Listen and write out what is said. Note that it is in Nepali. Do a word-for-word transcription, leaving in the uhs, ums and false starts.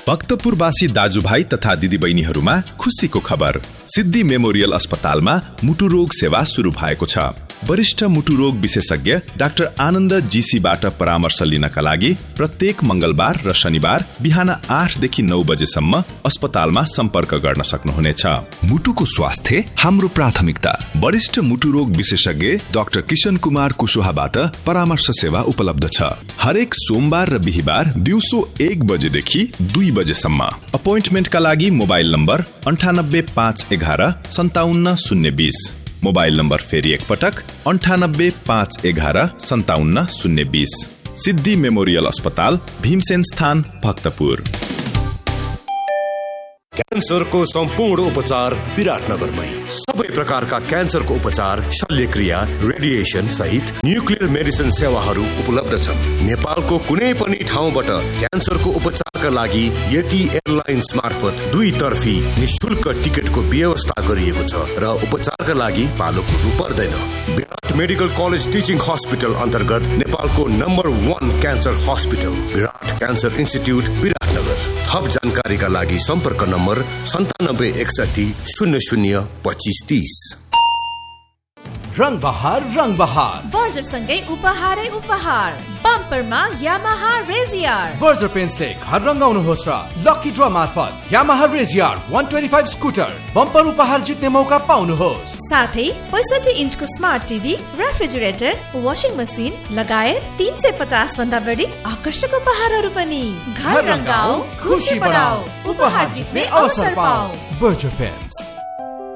भक्तपुरवासी दाजुभाइ तथा दिदीबहिनीहरूमा खुसीको खबर। सिद्धि मेमोरियल अस्पतालमा मुटु रोग सेवा सुरु भएको छ। वरिष्ठ मुटु रोग विशेषज्ञ डाक्टर आनन्द जीसीबाट परामर्श लिनका लागि प्रत्येक मंगलबार र शनिबार बिहान आठ देखि नौ बजेसम्म अस्पतालमा सम्पर्क गर्न सक्नुहुनेछ। मुटुको स्वास्थ्य हाम्रो प्राथमिकता। वरिष्ठ मुटु रोग विशेषज्ञ डाक्टर किशन कुमार कुशवाहाबाट परामर्श सेवा उपलब्ध छ। हरेक सोमबार र बिहीबार दिउँसो एक बजेदेखि दुई बजेसम्म। अपोइन्टमेन्टका लागि मोबाइल नम्बर अन्ठानब्बे पाँच एघार सन्ताउन्न शून्य बीस। मोबाइल नम्बर फेरि एक पटक अन्ठानब्बे पाँच एघार सन्ताउन्न शून्य बीस। सिद्धि मेमोरियल अस्पताल, भीमसेन स्थान, भक्तपुर। क्यान्सरको सम्पूर्ण उपचार विराटनगरमै। सबै प्रकारका क्यान्सरको उपचार, शल्यक्रिया, रेडिएसन सहित न्युक्लियर मेडिसिन सेवाहरू उपलब्ध छन्। नेपालको कुनै पनि ठाउँबाट क्यान्सरको उपचारका लागि यति एयरलाइन्स मार्फत दुई तर्फी निशुल्क टिकटको व्यवस्था गरिएको छ र उपचारका लागि पालो कुर्नु पर्दैन। विराट मेडिकल कलेज टिचिङ हस्पिटल अन्तर्गत नेपालको नम्बर वान क्यान्सर हस्पिटल विराट क्यान्सर इन्स्टिट्युट विराटनगर। थप जानकारीका लागि सम्पर्क नम्बर सन्तानब्बे एकसठी शून्य शून्य पच्चिस तीस। रंग बहार रंग बहार बर्जर सँगै उपहारै उपहार। बम्परमा यामाहा रेजियर। बर्जर पेन्ट्सले घर रंगाउनुहोस् र लकी ड्र मार्फत यामाहा रेजियर एक सौ पच्चीस स्कुटर बम्पर उपहार जित्ने मौका पाउनुहोस्। साथै पैंसठी इन्चको smart TV, refrigerator, washing machine लगायत तीन सय पचास भन्दा बढी आकर्षक उपहारहरू पनि। घर रंगाऊ, खुशी बढाऊ, उपहार जित्ने अवसर पाऊ। Berger paints.